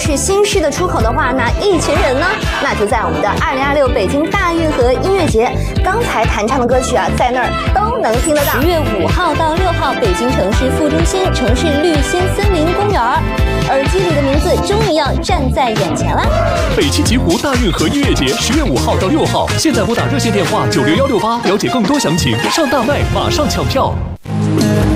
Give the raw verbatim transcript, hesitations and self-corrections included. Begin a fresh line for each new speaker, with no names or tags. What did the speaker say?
是新诗的出口的话，那一群人呢，那就在我们的二零二六北京大运河音乐节，刚才弹唱的歌曲啊，在那儿都能听得到。十月五号到六号，北京城市副中心城市绿心森林公园，耳机里的名字终于要站在眼前了。
北汽极狐大运河音乐节十月五号到六号，现在拨打热线电话九六幺六八了解更多详情，上大麦马上抢票。